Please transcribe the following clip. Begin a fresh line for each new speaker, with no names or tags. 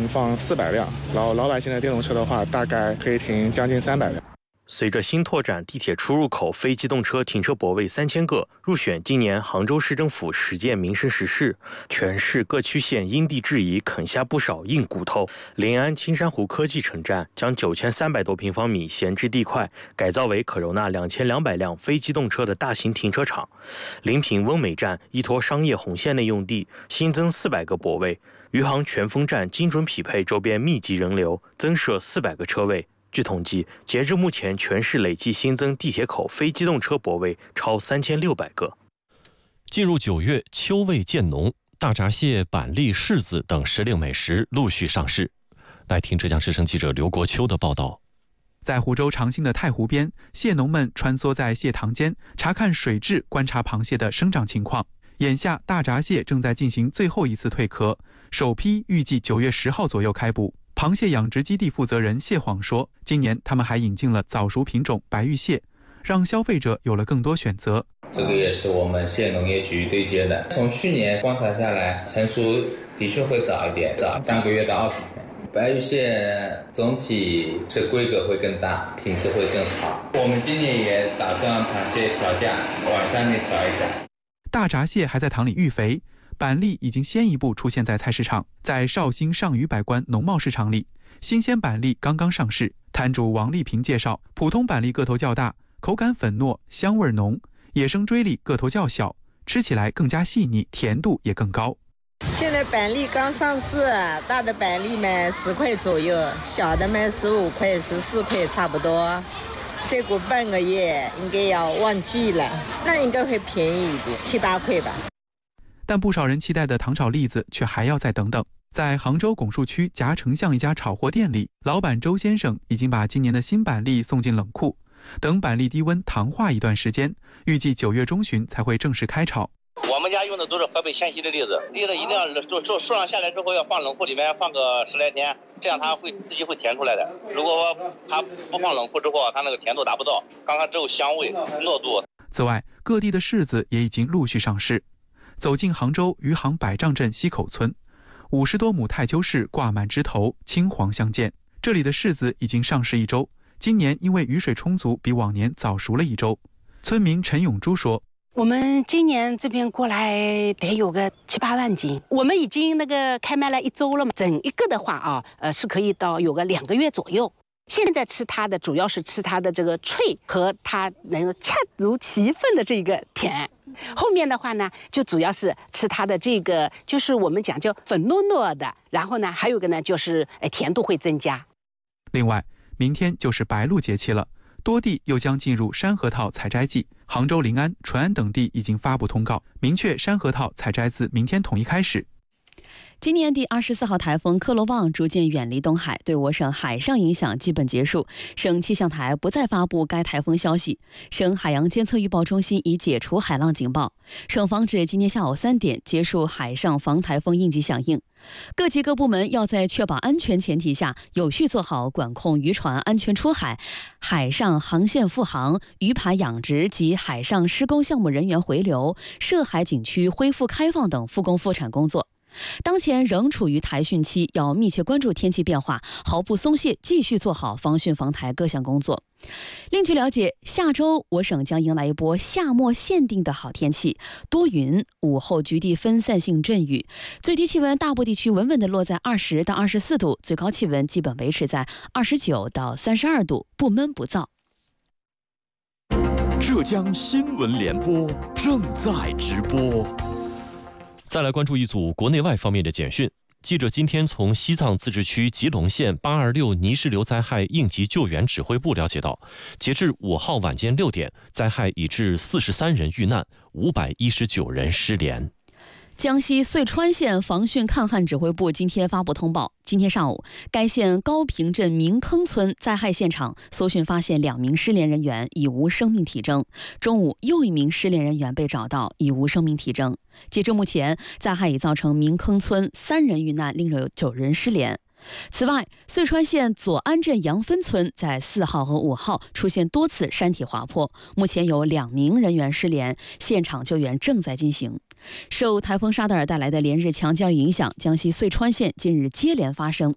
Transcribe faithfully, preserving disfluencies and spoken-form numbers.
放四百辆，然后老百姓的电动车的话，大概可以停将近三百辆。
随着新拓展地铁出入口非机动车停车泊位三千个，入选今年杭州市政府实践民生实事，全市各区县因地制宜啃下不少硬骨头。临安青山湖科技城站将九千三百多平方米闲置地块改造为可容纳两千两百辆非机动车的大型停车场。临平温美站依托商业红线内用地，新增四百个泊位。余杭全丰站精准匹配周边密集人流，增设四百个车位。据统计，截至目前，全市累计新增地铁口非机动车泊位超三千六百个。
进入九月，秋味渐浓，大闸蟹、板栗、柿子等时令美食陆续上市。来听浙江之声记者刘国秋的报道。
在湖州长兴的太湖边，蟹农们穿梭在蟹塘间，查看水质，观察螃蟹的生长情况。眼下，大闸蟹正在进行最后一次蜕壳，首批预计九月十号左右开捕。螃蟹养殖基地负责人谢晃说，今年他们还引进了早熟品种白玉蟹，让消费者有了更多选择。
这个也是我们县农业局对接的，从去年观察下来，成熟的确会早一点，早三个月到二十天。白玉蟹总体是规格会更大，品质会更好。我们今年也打算螃蟹调价，往上面调一下。
大闸蟹还在塘里育肥。板栗已经先一步出现在菜市场，在绍兴上虞百官农贸市场里，新鲜板栗刚刚上市。摊主王丽萍介绍，普通板栗个头较大，口感粉糯，香味浓；野生锥栗个头较小，吃起来更加细腻，甜度也更高。
现在板栗刚上市，大的板栗卖十块左右，小的卖十五块、十四块差不多。再过半个月应该要旺季了，那应该会便宜一点，七八块吧。
但不少人期待的糖炒栗子却还要再等等。在杭州拱墅区夹城巷一家炒货店里，老板周先生已经把今年的新板栗送进冷库，等板栗低温糖化一段时间，预计九月中旬才会正式开炒。
我们家用的都是河北湘西的栗子，栗子一定要做做树上下来之后要放冷库里面放个十来天，这样它会自己会甜出来的。如果它不放冷库之后，它那个甜度达不到，刚刚只有香味、糯度。
此外，各地的柿子也已经陆续上市。走进杭州余杭百丈镇西口村，五十多亩太丘柿挂满枝头，青黄相间。这里的柿子已经上市一周，今年因为雨水充足，比往年早熟了一周。村民陈永珠说：“
我们今年这边过来得有个七八万斤，我们已经那个开卖了一周了嘛，整一个的话啊，呃是可以到有个两个月左右。现在吃它的主要是吃它的这个脆和它能够恰如其分的这个甜。后面的话呢，就主要是吃它的这个，就是我们讲究粉糯糯的，然后呢，还有个呢就是呃甜度会增加。
另外，明天就是白露节气了，多地又将进入山核桃采摘季。杭州、临安、淳安等地已经发布通告，明确山核桃采摘自明天统一开始。
今年第二十四号台风克罗旺逐渐远离东海，对我省海上影响基本结束，省气象台不再发布该台风消息。省海洋监测预报中心已解除海浪警报，省防指今天下午三点结束海上防台风应急响应。各级各部门要在确保安全前提下，有序做好管控渔船安全出海、海上航线复航、鱼排养殖及海上施工项目人员回流、涉海景区恢复开放等复工复产工作。当前仍处于台汛期，要密切关注天气变化，毫不松懈，继续做好防汛防台各项工作。另据了解，下周我省将迎来一波夏末限定的好天气，多云，午后局地分散性阵雨，最低气温大部地区稳稳地落在二十到二十四度，最高气温基本维持在二十九到三十二度，不闷不燥。
浙江新闻联播正在直播。
再来关注一组国内外方面的简讯。记者今天从西藏自治区吉隆县八二六泥石流灾害应急救援指挥部了解到，截至五号晚间六点，灾害已致四十三人遇难，五百一十九人失联。
江西遂川县防汛抗旱指挥部今天发布通报，今天上午，该县高坪镇明坑村灾害现场搜寻发现两名失联人员已无生命体征，中午又一名失联人员被找到，已无生命体征。截至目前，灾害已造成明坑村三人遇难，另有九人失联。此外，遂川县左安镇杨分村在四号和五号出现多次山体滑坡，目前有两名人员失联，现场救援正在进行。受台风沙德尔带来的连日强降雨影响，江西遂川县近日接连发生